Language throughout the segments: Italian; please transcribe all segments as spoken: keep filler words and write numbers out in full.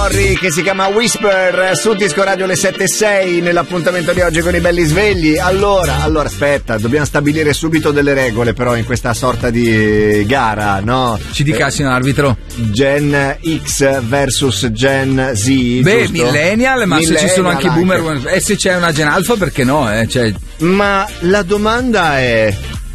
Che si chiama Whisper su Disco Radio alle sette e sei nell'appuntamento di oggi con i belli svegli. Allora, allora aspetta, dobbiamo stabilire subito delle regole però in questa sorta di gara, no? Ci dica, eh, signor arbitro. Gen X versus Gen Z. Beh, giusto? millennial, ma millennial se ci sono anche i boomer anche. e se c'è una Gen Alpha, perché no? Eh? Cioè... Ma la domanda è: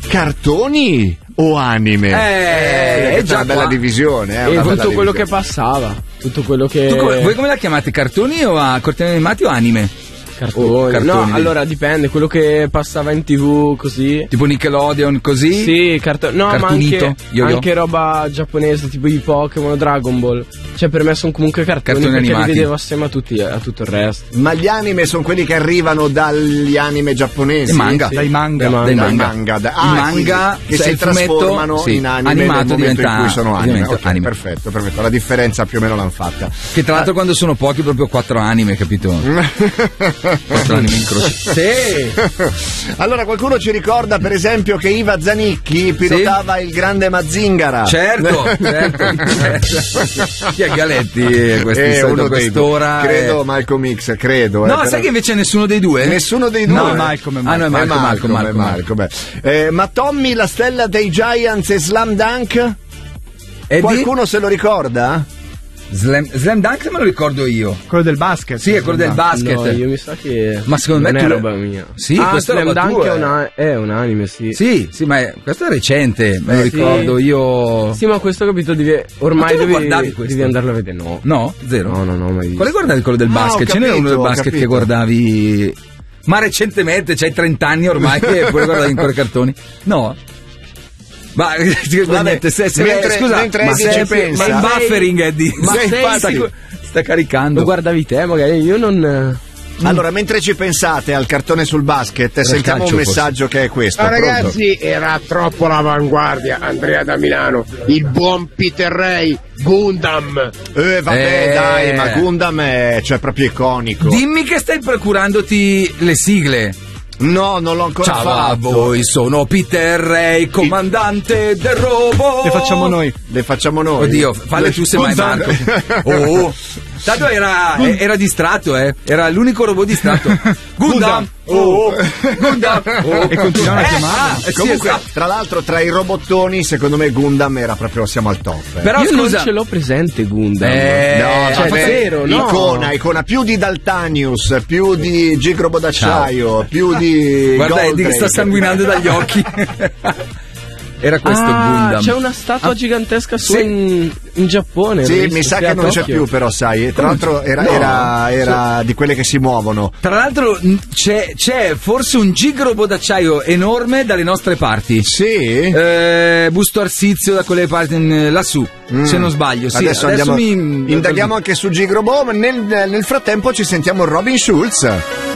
cartoni o anime? Eh, è è già una bella qua. divisione, eh, E una bella tutto quello divisione. che passava, tutto quello che... Tu come- voi come la chiamate? Cartoni o a cartoni animati o anime? Cartoni. Oh, cartoni. No, allora dipende, quello che passava in tv così. Tipo Nickelodeon, così? Sì, cartoni. No, ma Cartunito, anche, yo-yo. anche roba giapponese, tipo i Pokémon, Dragon Ball. Cioè, per me sono comunque cartoni, Cartoni perché animati. li vedevo assieme a tutti, a tutto il resto. Ma gli anime sono quelli che arrivano dagli anime giapponesi? Dai manga. Sì. Dai manga. Dai Dai Dai manga. manga, da- I ah, manga, quindi che se si il fumetto, trasformano sì, in anime animato nel momento diventa- in cui sono anime. diventa Ok, anime. Perfetto, perfetto. La differenza più o meno l'hanno fatta. Che tra l'altro quando sono pochi proprio quattro anime, capito? Quattro anime in croce. Sì. Allora qualcuno ci ricorda per esempio che Iva Zanicchi pilotava il grande Mazzingara. Certo, certo, certo. Chi è Galetti? Questi Eh, solito uno dei quest'ora. due. Credo eh. Malcolm X, credo. eh, No, però- sai che invece nessuno dei due? Nessuno dei due. No, Malcolm, è Malcolm. Ah, no, è Malcolm, Malcolm, Malcolm, Malcolm, beh. Eh, ma Tommy, la stella dei Giants e Slam Dunk? E Qualcuno se lo ricorda? Slam, Slam Dunk me lo ricordo io. Quello del basket. Sì, è quello del basket. No, io mi sa che... Ma secondo me non tu è le- roba mia. Sì, ah, questa è Slam roba Dunk tua, è, eh. una- è un anime, sì. Sì, sì, ma è- questo è recente, me lo Sì. ricordo io. Sì, ma questo capito, devi, ormai Ma tu lo devi, guardavi questo? devi andarlo a vedere. No. No, zero. No, no, no, mai visto. Quale guardavi quello del Ah, basket? ho Ce n'era uno del capito, ho basket che capito. guardavi. Ma recentemente, c'hai trenta anni ormai che pure guardavi ancora i cartoni? No. Ma niente, se, se, mentre- scusa, mentre ma, Eddie se- ci pensa- ma il buffering è di. Ma sei- sei- sta, sta caricando. Lo guardavi te, magari io non... Allora, mentre ci pensate al cartone sul basket, sentiamo calcio, un messaggio che è questo. Ma pronto? ragazzi, era troppo l'avanguardia. Andrea da Milano, il buon Peter Ray, Gundam. Eh, vabbè, Eh. dai, ma Gundam è cioè, proprio iconico. Dimmi che stai procurandoti le sigle. No, non l'ho ancora Ciao a fatto. voi, sono Peter Ray, comandante del robot. Le facciamo noi. Le facciamo noi. Oddio, falle tu se mai Gundam. Marco. Oh. Tanto era, era distratto, eh. Era l'unico robot distratto. Gundam. Oh. Gundam. Oh. E continuano a Eh, chiamarlo. ah, eh, sì, Comunque, esatto. tra l'altro, tra i robottoni, secondo me Gundam era proprio, siamo al top. eh. Però io scusa. non ce l'ho presente Gundam. Eh, No, cioè, vabbè, zero, no. icona, icona, più di Daltanius, più di Gigrobo d'acciaio, più di Guarda Eddie che sta Goldrake. sanguinando dagli occhi. Era questo Ah, Gundam. c'è una statua Ah, gigantesca sua sì. in, in Giappone. l'ho Sì, visto, mi sa sì, che a non c'è Tokyo. più, però, sai. Tra l'altro, era, No. era, era di quelle che si muovono. Tra l'altro mh, c'è, c'è forse un gigrobo d'acciaio enorme dalle nostre parti. Sì. Eh, Busto Arsizio da quelle parti in- lassù, se non sbaglio. Sì, adesso, andiamo, mi- indaghiamo anche su Gigrobo. Ma nel, nel frattempo ci sentiamo Robin Schulz.